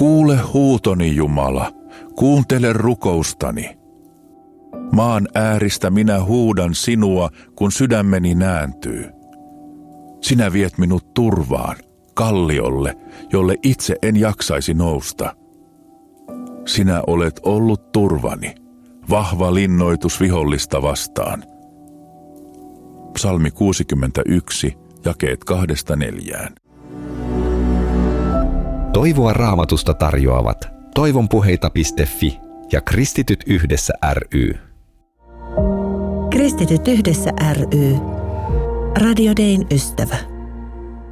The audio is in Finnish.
Kuule huutoni, Jumala, kuuntele rukoustani. Maan ääristä minä huudan sinua, kun sydämeni nääntyy. Sinä viet minut turvaan, kalliolle, jolle itse en jaksaisi nousta. Sinä olet ollut turvani, vahva linnoitus vihollista vastaan. Psalmi 61, jakeet 2-4. Toivoa Raamatusta tarjoavat toivonpuheita.fi ja Kristityt yhdessä ry. Kristityt yhdessä ry. Radio Dayn ystävä.